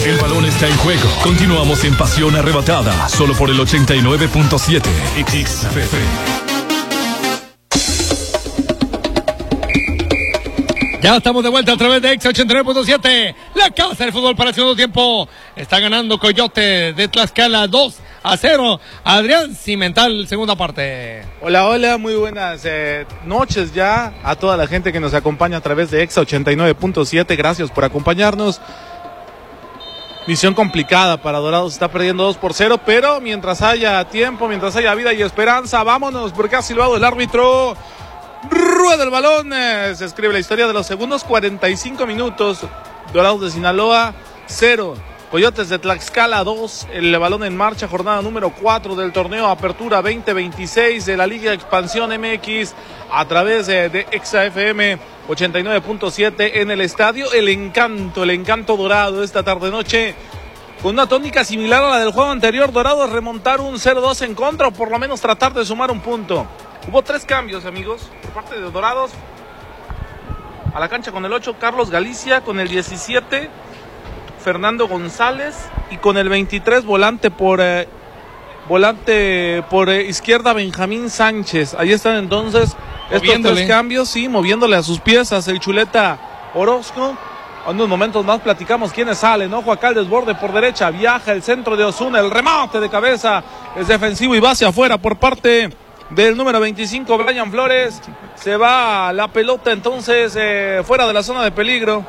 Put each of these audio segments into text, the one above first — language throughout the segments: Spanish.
El balón está en juego. Continuamos en Pasión Arrebatada, solo por el 89.7 XFM. Ya estamos de vuelta a través de X89.7, la casa del fútbol para el segundo tiempo. Está ganando Coyote de Tlaxcala 2-0. Adrián Cimental, segunda parte. Hola, muy buenas noches ya a toda la gente que nos acompaña a través de X89.7. Gracias por acompañarnos. Misión complicada para Dorados, está perdiendo 2-0, pero mientras haya tiempo, mientras haya vida y esperanza, vámonos, porque ha silbado el árbitro. Rueda el balón, se escribe la historia de los segundos 45 minutos. Dorados de Sinaloa 0, Coyotes de Tlaxcala 2. El balón en marcha, jornada número 4 del torneo Apertura 2026 de la Liga de Expansión MX a través de XFM 89.7 en el estadio El Encanto Dorado esta tarde noche. Con una tónica similar a la del juego anterior, Dorados remontar un 0-2 en contra o por lo menos tratar de sumar un punto. Hubo 3 cambios, amigos, por parte de Dorados. A la cancha con el 8, Carlos Galicia, con el 17, Fernando González, y con el 23, volante por izquierda, Benjamín Sánchez. Ahí están entonces estos 3 cambios, sí, moviéndole a sus piezas el Chuleta Orozco. En unos momentos más platicamos quiénes salen. Ojo acá el desborde por derecha, viaja el centro de Osuna, el remate de cabeza es defensivo y va hacia afuera por parte del número 25, Brian Flores. Se va la pelota entonces fuera de la zona de peligro.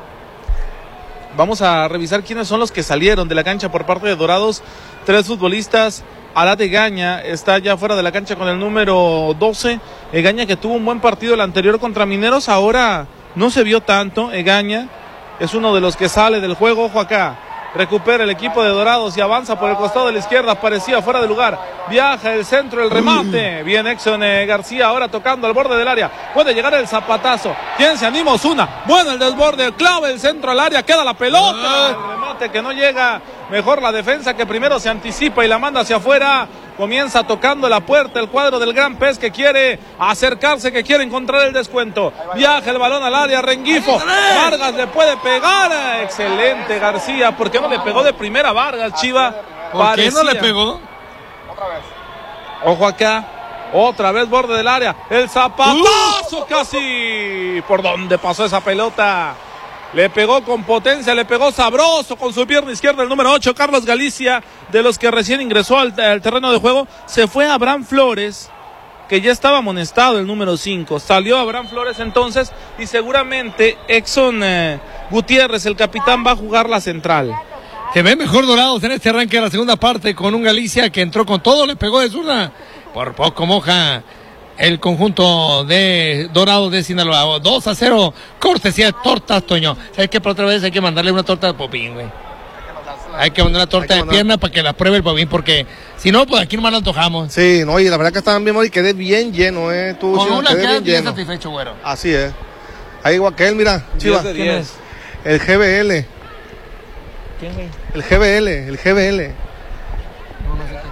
Vamos a revisar quiénes son los que salieron de la cancha por parte de Dorados. 3 futbolistas. Arad Egaña está ya fuera de la cancha con el número 12. Egaña, que tuvo un buen partido el anterior contra Mineros, ahora no se vio tanto. Egaña es uno de los que sale del juego. Ojo acá, recupera el equipo de Dorados y avanza por el costado de la izquierda, parecía fuera de lugar, viaja el centro, el remate, bien Exxon García ahora tocando al borde del área, puede llegar el zapatazo, ¿quién se anima? Osuna, bueno el desborde, clave el centro al área, queda la pelota, el remate que no llega, mejor la defensa que primero se anticipa y la manda hacia afuera. Comienza tocando la puerta el cuadro del Gran Pez, que quiere acercarse, que quiere encontrar el descuento. Viaja el balón al área, Rengifo. Vargas le puede pegar. Excelente García. ¿Por qué no le pegó de primera Vargas, Chiva? ¿Por qué no le pegó? Otra vez. Ojo acá. Otra vez borde del área. El zapatazo casi. ¿Por dónde pasó esa pelota? Le pegó con potencia, le pegó sabroso con su pierna izquierda el número 8, Carlos Galicia, de los que recién ingresó al terreno de juego. Se fue Abraham Flores, que ya estaba amonestado el número 5. Salió Abraham Flores entonces y seguramente Exxon Gutiérrez, el capitán, va a jugar la central. Se ve mejor Dorados en este arranque de la segunda parte con un Galicia que entró con todo, le pegó de zurda. Por poco moja el conjunto de Dorados de Sinaloa. 2-0, cortesía de tortas, Toño. ¿Sabes qué? Por otra vez hay que mandarle una torta de Popín, güey. Hay que mandar una torta de pierna para que la pruebe el Popín, porque si no, pues aquí nomás la antojamos. Sí, no, y la verdad que estaban bien, y quedé bien lleno, Tú, con una quedas bien lleno. Satisfecho, güero. Así es. Ahí Guaquel, mira, Chiva. ¿Quién es? El GBL. ¿Quién, güey? El GBL. No sé.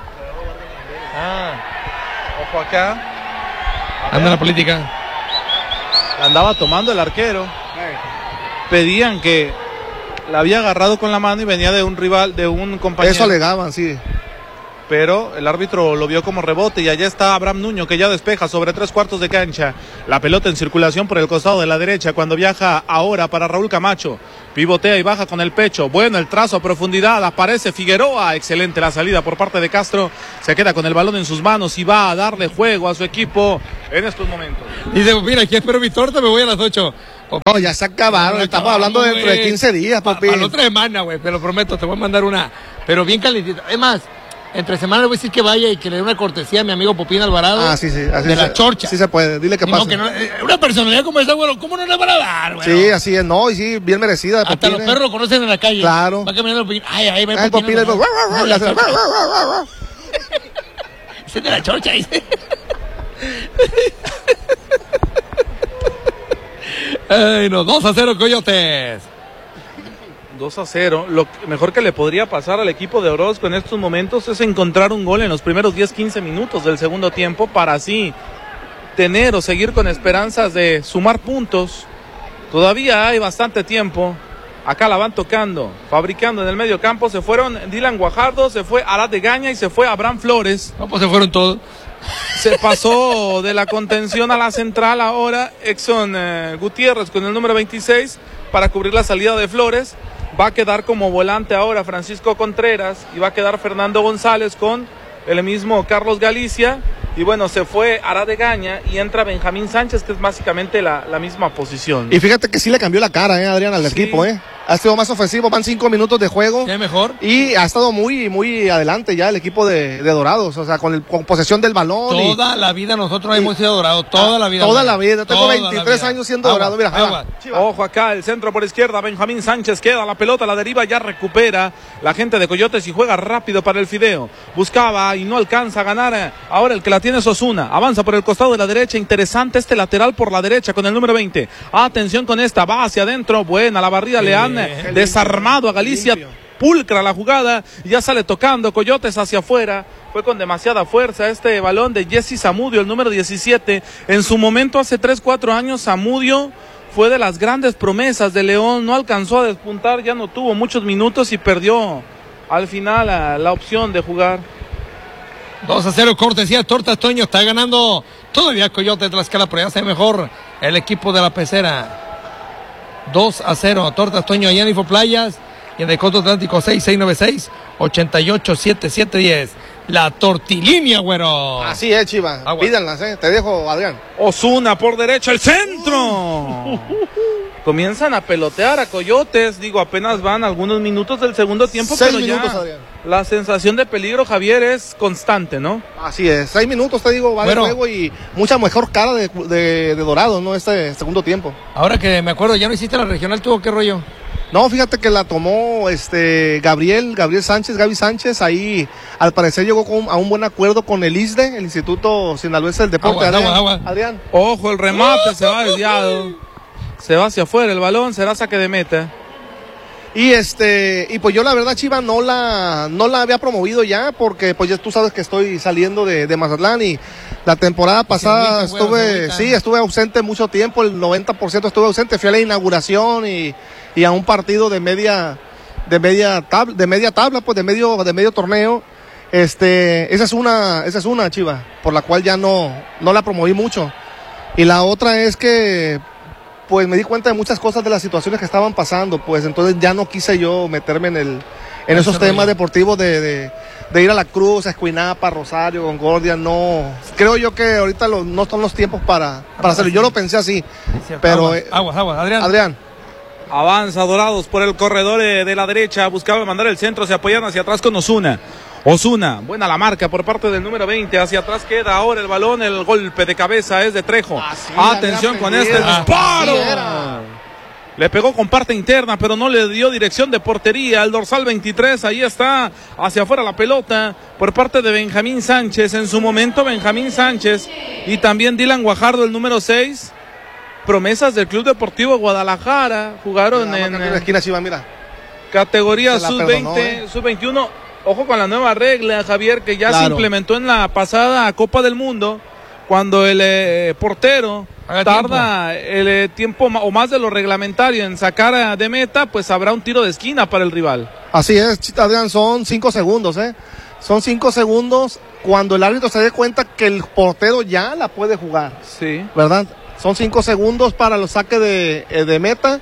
Ojo acá. Anda la política. Andaba tomando el arquero. Pedían que la había agarrado con la mano y venía de un rival, de un compañero. Eso alegaban, sí. Pero el árbitro lo vio como rebote y allá está Abraham Nuño, que ya despeja sobre 3/4 de cancha. La pelota en circulación por el costado de la derecha cuando viaja ahora para Raúl Camacho. Pivotea y baja con el pecho. Bueno, el trazo a profundidad. Aparece Figueroa. Excelente la salida por parte de Castro. Se queda con el balón en sus manos y va a darle juego a su equipo en estos momentos. Dice, mira, aquí espero mi torta, me voy a las 8. No, ya se acabaron. Estamos hablando dentro de 15 días, papi. Para la otra semana, güey, te lo prometo. Te voy a mandar una, pero bien calentita. Es más, entre semana le voy a decir que vaya y que le dé una cortesía a mi amigo Popín Alvarado. Ah, sí. Así de la Chorcha. Sí se puede, dile que pase. No, que no, una personalidad como esa, güey, ¿cómo no le van a dar, güey? Sí, así es, no, y sí, bien merecida. Hasta Popín, los perros lo conocen en la calle. Claro. Va caminando el Popín. Ay, va el Popín. Ese es de la Chorcha, dice. Ay, no, 2-0 Coyotes. 2-0. Lo mejor que le podría pasar al equipo de Orozco en estos momentos es encontrar un gol en los primeros 10-15 minutos del segundo tiempo para así tener o seguir con esperanzas de sumar puntos. Todavía hay bastante tiempo. Acá la van tocando, fabricando en el medio campo. Se fueron Dylan Guajardo, se fue Arad de Gaña y se fue Abraham Flores. No, pues se fueron todos. Se pasó de la contención a la central ahora Exxon Gutiérrez con el número 26 para cubrir la salida de Flores. Va a quedar como volante ahora Francisco Contreras y va a quedar Fernando González con el mismo Carlos Galicia. Y bueno, se fue Arad de Gaña y entra Benjamín Sánchez, que es básicamente la misma posición. Y fíjate que sí le cambió la cara, Adrián, al equipo, Ha estado más ofensivo, van 5 minutos de juego. ¿Qué mejor? Y ha estado muy, muy adelante ya el equipo de Dorados, o sea, con posesión del balón. Toda la vida nosotros hemos sido Dorados, toda la vida. Toda la vida, tengo 23 años siendo Dorado, mira. Ojo acá, el centro por izquierda, Benjamín Sánchez queda la pelota, la deriva, ya recupera la gente de Coyotes y juega rápido para el Fideo. Buscaba y no alcanza a ganar, ahora el que la tiene es Osuna, avanza por el costado de la derecha, interesante este lateral por la derecha con el número 20. Atención con esta, va hacia adentro, buena la barrida, le han desarmado a Galicia, pulcra la jugada, ya sale tocando Coyotes hacia afuera. Fue con demasiada fuerza este balón de Jesse Zamudio, el número 17. En su momento, hace 3-4 años, Zamudio fue de las grandes promesas de León, no alcanzó a despuntar, ya no tuvo muchos minutos y perdió al final la opción de jugar. 2-0, cortesía Tortas Toño, está ganando todavía Coyote de Tlaxcala, pero ya se ve mejor el equipo de la Pecera. 2-0, Tortas Toño, allá en Infoplayas y en el Coto Atlántico 6696-887710. La tortilínea, güero. Así es, Chiva. Pídanlas, te dejo, Adrián. Osuna por derecha, el centro. Comienzan a pelotear a Coyotes, digo, apenas van algunos minutos del segundo tiempo, 6 pero minutos, ya Adrián. La sensación de peligro, Javier, es constante, ¿no? Así es, 6 minutos, te digo, va de juego y mucha mejor cara de Dorado, ¿no? Este segundo tiempo. Ahora que me acuerdo, ya no hiciste la regional, ¿tuvo qué rollo? No, fíjate que la tomó Gabriel Sánchez, Gaby Sánchez, ahí al parecer llegó a un buen acuerdo con el ISDE, el Instituto Sinaloense del Deporte. Adrián. Ojo, el remate se va desviado, se va hacia afuera el balón, será saque de meta. Y pues yo la verdad, Chiva, no la había promovido ya, porque pues ya tú sabes que estoy saliendo de Mazatlán y la temporada pasada estuve ausente mucho tiempo, el 90% estuve ausente, fui a la inauguración y a un partido de media tabla, pues de medio torneo. Esa es una, Chiva, por la cual ya no la promoví mucho. Y la otra es que pues me di cuenta de muchas cosas de las situaciones que estaban pasando, pues entonces ya no quise yo meterme en esos temas deportivos de ir a la Cruz, a Escuinapa, Rosario, Concordia. No, creo yo que ahorita no son los tiempos para hacerlo. Yo lo pensé así, pero aguas, Adrián. Avanza Dorados por el corredor de la derecha, buscaba mandar el centro, se apoyan hacia atrás con Osuna, buena la marca por parte del número 20, hacia atrás queda ahora el balón, el golpe de cabeza es de Trejo. Atención con este disparo. Le pegó con parte interna, pero no le dio dirección de portería. El dorsal 23, ahí está, hacia afuera la pelota por parte de Benjamín Sánchez. En su momento Benjamín Sánchez y también Dylan Guajardo, el número 6. Promesas del Club Deportivo Guadalajara, jugaron en la esquina, Chiva, mira. Categoría sub-20, sub-21. Ojo con la nueva regla, Javier, que ya se implementó en la pasada Copa del Mundo, cuando el portero tarda el tiempo o más de lo reglamentario en sacar de meta, pues habrá un tiro de esquina para el rival. Así es, Adrián, son 5 segundos, Son 5 segundos cuando el árbitro se dé cuenta que el portero ya la puede jugar. Sí. ¿Verdad? Son 5 segundos para los saques de meta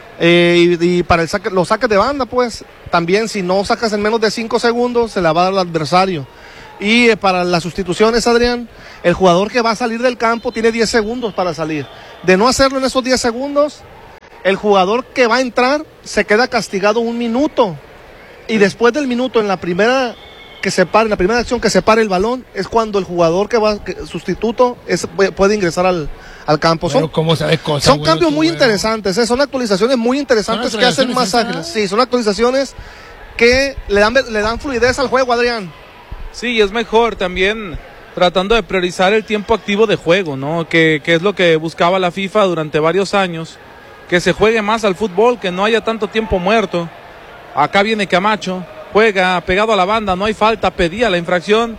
y para los saques de banda, pues también si no sacas en menos de 5 segundos se la va a dar al adversario. Y para las sustituciones, Adrián, el jugador que va a salir del campo tiene 10 segundos para salir. De no hacerlo en esos 10 segundos, el jugador que va a entrar se queda castigado 1 minuto. Y después del minuto, en la primera acción que se pare el balón, es cuando el jugador sustituto puede ingresar al campo. Son cambios muy interesantes, son actualizaciones muy interesantes que hacen más ágiles. Sí, son actualizaciones que le dan fluidez al juego, Adrián. Sí, es mejor también tratando de priorizar el tiempo activo de juego, ¿no? Que es lo que buscaba la FIFA durante varios años, que se juegue más al fútbol, que no haya tanto tiempo muerto. Acá viene Camacho, juega pegado a la banda, no hay falta, pedía la infracción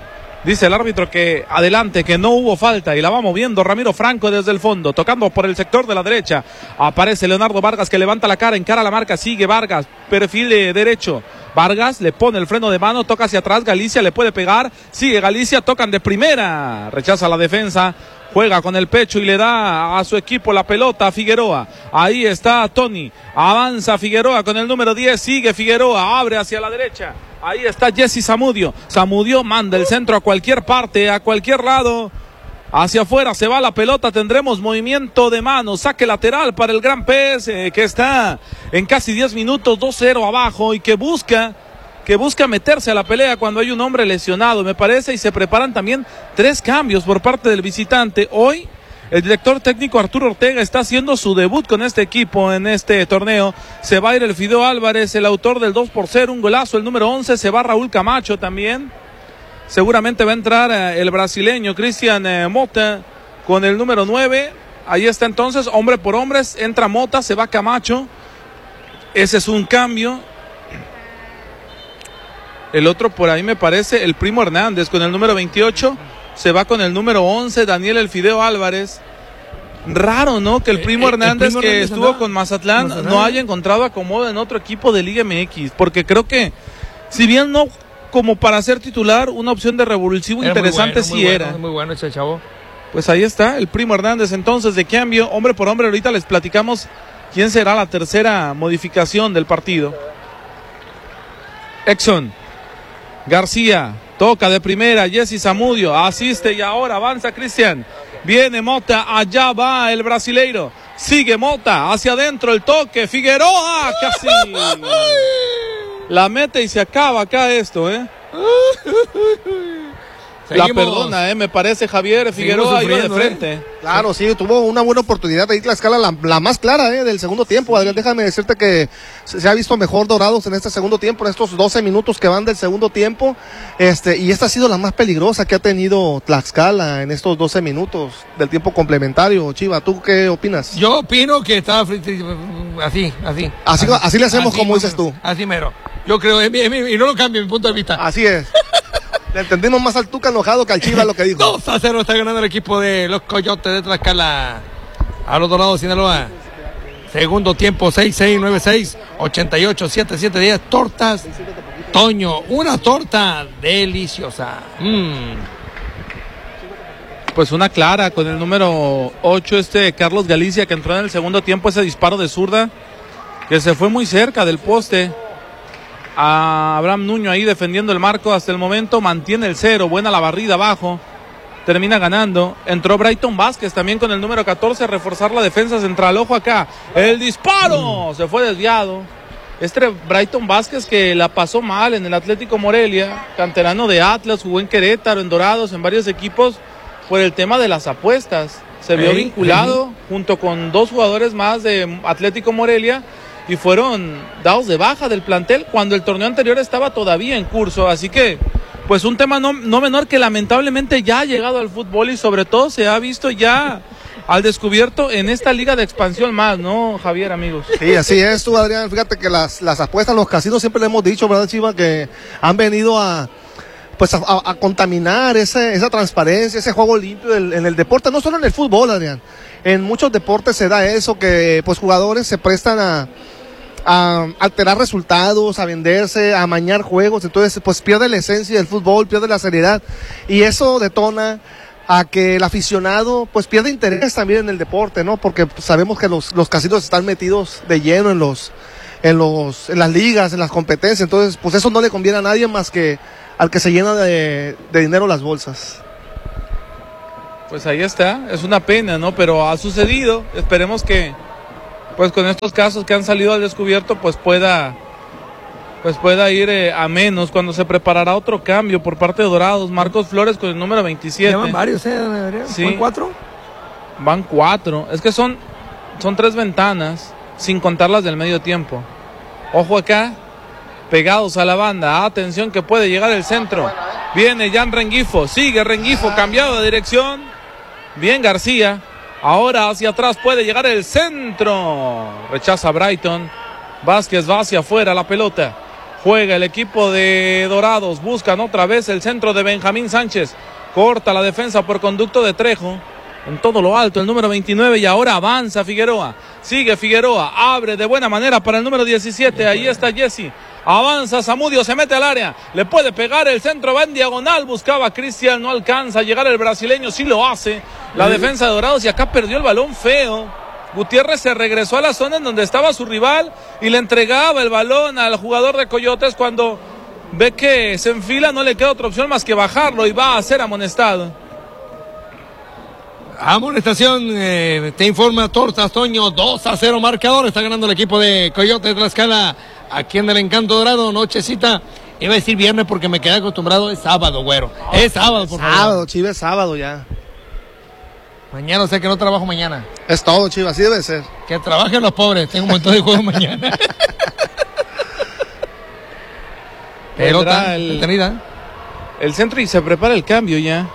Dice el árbitro que adelante, que no hubo falta y la va moviendo Ramiro Franco desde el fondo, tocando por el sector de la derecha. Aparece Leonardo Vargas que levanta la cara, encara la marca, sigue Vargas, perfil derecho. Vargas le pone el freno de mano, toca hacia atrás, Galicia le puede pegar, sigue Galicia, tocan de primera, rechaza la defensa. Juega con el pecho y le da a su equipo la pelota a Figueroa. Ahí está Tony. Avanza Figueroa con el número 10. Sigue Figueroa. Abre hacia la derecha. Ahí está Jesse Zamudio. Zamudio manda el centro a cualquier parte, a cualquier lado. Hacia afuera se va la pelota. Tendremos movimiento de mano. Saque lateral para el Gran Pez, que está en casi 10 minutos 2-0 abajo y que busca meterse a la pelea cuando hay un hombre lesionado, me parece, y se preparan también 3 cambios por parte del visitante. Hoy el director técnico Arturo Ortega está haciendo su debut con este equipo en este torneo. Se va a ir el Fideo Álvarez, el autor del 2-0, un golazo, el número 11, se va Raúl Camacho también. Seguramente va a entrar el brasileño Cristian Mota con el número 9. Ahí está entonces, hombre por hombre, entra Mota, se va Camacho. Ese es un cambio. El otro por ahí me parece el Primo Hernández con el número 28. Se va con el número 11, Daniel El Fideo Álvarez. Raro, ¿no? Que el Primo Hernández, que Hernández estuvo con Mazatlán, no haya encontrado acomodo en otro equipo de Liga MX. Porque creo que, si bien no como para ser titular, una opción de revulsivo interesante sí era. Muy bueno ese chavo. Pues ahí está, el Primo Hernández entonces de cambio, hombre por hombre. Ahorita les platicamos quién será la tercera modificación del partido. Exxon García, toca de primera, Jesse Zamudio, asiste y ahora avanza Cristian. Viene Mota, allá va el brasileiro. Sigue Mota, hacia adentro el toque, Figueroa, casi. La mete y se acaba acá esto, La perdona, me parece Javier Figueroa iba de frente. Claro, sí, tuvo una buena oportunidad ahí Tlaxcala, la más clara del segundo tiempo. Adrián, déjame decirte que se ha visto mejor Dorados en este segundo tiempo, en estos 12 minutos que van del segundo tiempo. Y esta ha sido la más peligrosa que ha tenido Tlaxcala en estos 12 minutos del tiempo complementario. Chiva, ¿tú qué opinas? Yo opino que estaba así le hacemos así, como dices tú. Así mero. Yo creo, y no lo cambio mi punto de vista. Así es. Le entendimos más al Tuca enojado que al Chivas lo que dijo. 2-0 está ganando el equipo de los Coyotes de Tlaxcala a los Dorados de Sinaloa. Segundo tiempo, 6-6, 9-6, 88, 7-7, 10 tortas. Toño, una torta deliciosa. Pues una clara con el número 8, Carlos Galicia, que entró en el segundo tiempo, ese disparo de zurda, que se fue muy cerca del poste. A Abraham Nuño ahí defendiendo el marco hasta el momento, mantiene el 0, buena la barrida abajo, termina ganando. Entró Brighton Vázquez también con el número 14 a reforzar la defensa central. Ojo acá, el disparo se fue desviado. Brighton Vázquez, que la pasó mal en el Atlético Morelia, canterano de Atlas, jugó en Querétaro, en Dorados, en varios equipos, por el tema de las apuestas. Se vio vinculado junto con 2 jugadores más de Atlético Morelia, y fueron dados de baja del plantel cuando el torneo anterior estaba todavía en curso. Así que, pues un tema no menor que lamentablemente ya ha llegado al fútbol y sobre todo se ha visto ya al descubierto en esta liga de expansión más, ¿no, Javier, amigos? Sí, así es, tú, Adrián. Fíjate que las apuestas, los casinos, siempre le hemos dicho, ¿verdad, Chiva? Que han venido a contaminar esa transparencia, ese juego limpio en el deporte, no solo en el fútbol, Adrián. En muchos deportes se da eso, que pues jugadores se prestan a alterar resultados, a venderse, a amañar juegos. Entonces pues pierde la esencia del fútbol, pierde la seriedad, y eso detona a que el aficionado pues pierde interés también en el deporte, ¿no? Porque sabemos que los casinos están metidos de lleno en las ligas, en las competencias. Entonces pues eso no le conviene a nadie más que al que se llena de dinero las bolsas. Pues ahí está, es una pena, ¿no? Pero ha sucedido. Esperemos que pues con estos casos que han salido al descubierto pues pueda ir a menos cuando se preparará otro cambio por parte de Dorados. Marcos Flores con el número 27. Llevan varios, ¿Sí? ¿Van 4? Van 4. Es que son 3 ventanas, sin contar las del medio tiempo. Ojo acá, pegados a la banda. Atención que puede llegar el centro. Viene Jan Rengifo, sigue Rengifo, cambiado de dirección. Bien García. Ahora hacia atrás puede llegar el centro. Rechaza Brighton. Vázquez va hacia afuera la pelota. Juega el equipo de Dorados, buscan otra vez el centro de Benjamín Sánchez. Corta la defensa por conducto de Trejo. En todo lo alto, el número 29, y ahora avanza Figueroa. Sigue Figueroa, abre de buena manera para el número 17. Ahí está Jesse. Avanza Zamudio, se mete al área. Le puede pegar el centro, va en diagonal. Buscaba Cristian, no alcanza a llegar el brasileño. Sí lo hace. La defensa de Dorados, y acá perdió el balón feo. Gutiérrez se regresó a la zona en donde estaba su rival y le entregaba el balón al jugador de Coyotes. Cuando ve que se enfila, no le queda otra opción más que bajarlo y va a ser amonestado. Amonestación, te informa Tortas Toño, 2-0 marcador, está ganando el equipo de Coyote de Tlaxcala, aquí en el Encanto Dorado, nochecita, iba a decir viernes porque me quedé acostumbrado, es sábado, güero, es sábado, por favor. Sábado, Chiva, es sábado ya. Mañana, sé que no trabajo mañana. Es todo, Chiva, así debe ser. Que trabajen los pobres, tengo un montón de juegos mañana. Pelota, detenida. El centro y se prepara el cambio ya.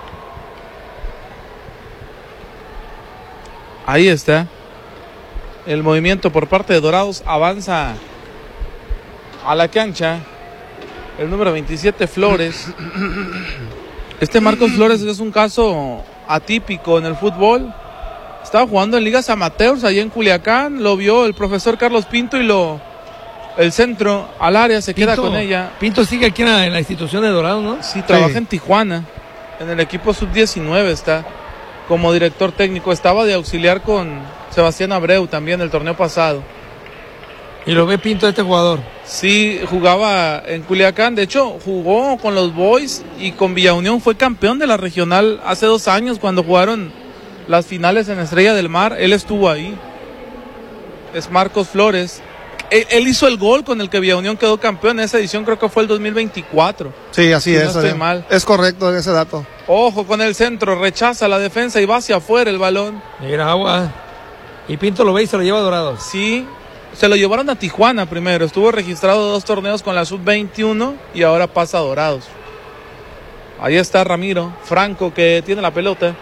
Ahí está. El movimiento por parte de Dorados, avanza a la cancha. El número 27, Flores. Este Marcos Flores es un caso atípico en el fútbol. Estaba jugando en ligas amateurs allá en Culiacán. Lo vio el profesor Carlos Pinto y el centro al área, se queda con ella. Pinto sigue aquí en la institución de Dorados, ¿no? Sí, trabaja en Tijuana. En el equipo sub-19 está. Como director técnico, estaba de auxiliar con Sebastián Abreu también el torneo pasado. ¿Y lo ve Pinto este jugador? Sí, jugaba en Culiacán, de hecho jugó con los Boys y con Villa Unión, fue campeón de la regional hace 2 años cuando jugaron las finales en Estrella del Mar, él estuvo ahí. Es Marcos Flores. Él hizo el gol con el que Villa Unión quedó campeón en esa edición, creo que fue el 2024. Sí, así es. No estoy mal. Es correcto ese dato. Ojo con el centro, rechaza la defensa y va hacia afuera el balón. Mira, agua. Y Pinto lo ve y se lo lleva a Dorados. Sí, se lo llevaron a Tijuana primero. Estuvo registrado 2 torneos con la sub-21 y ahora pasa a Dorados. Ahí está Ramiro Franco, que tiene la pelota.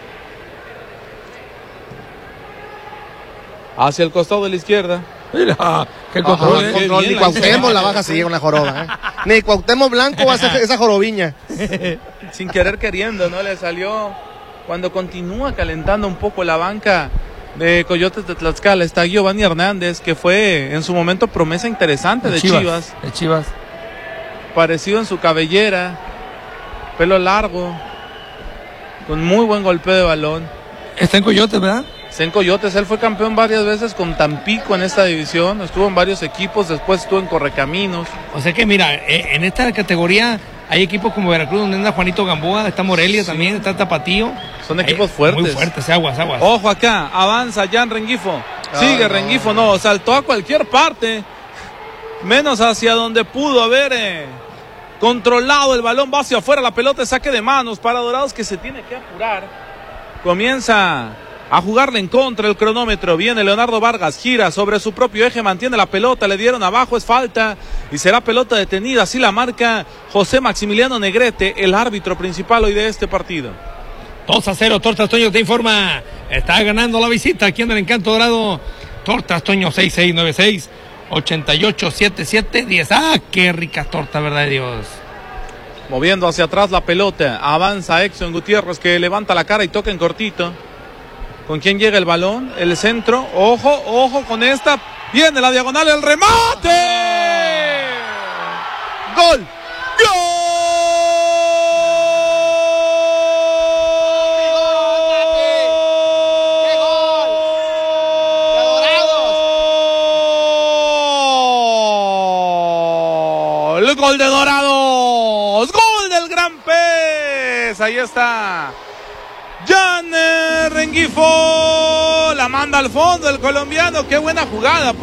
Hacia el costado de la izquierda. Mira, qué control. Control. Ni Cuauhtémoc la baja así una joroba. Ni Cuauhtémoc Blanco hace esa jorobiña. Sin querer queriendo, ¿no? Le salió cuando continúa calentando un poco la banca de Coyotes de Tlaxcala. Está Giovanni Hernández, que fue en su momento promesa interesante de Chivas. De Chivas. Parecido en su cabellera, pelo largo, con muy buen golpeo de balón. Está en Coyotes, ¿verdad? Está en Coyotes, él fue campeón varias veces con Tampico en esta división, estuvo en varios equipos, después estuvo en Correcaminos. O sea que mira, en esta categoría hay equipos como Veracruz, donde anda Juanito Gamboa, está Morelia también, está Tapatío. Son equipos fuertes. Muy fuertes, aguas. Ojo acá, avanza Jan Rengifo. Sigue Rengifo, no, saltó a cualquier parte, menos hacia donde pudo haber controlado el balón, va hacia afuera, la pelota, saque de manos para Dorados, que se tiene que apurar. Comienza a jugarle en contra el cronómetro, viene Leonardo Vargas, gira sobre su propio eje, mantiene la pelota, le dieron abajo, es falta y será pelota detenida, así la marca José Maximiliano Negrete, el árbitro principal hoy de este partido. 2-0, Tortas Toño te informa, está ganando la visita aquí en el Encanto Dorado. Tortas Toño 6696-887710. ¡Ah, qué ricas tortas, verdad de Dios! Moviendo hacia atrás la pelota, avanza Exxon Gutiérrez, que levanta la cara y toca en cortito. ¿Con quién llega el balón? El centro, ojo con esta, viene la diagonal, el remate. ¡Gol! ¡Gol! ¡Gol de Dorados! ¡Gol del Gran Pez! Ahí está Jan Rengifo, la manda al fondo el colombiano, qué buena jugada.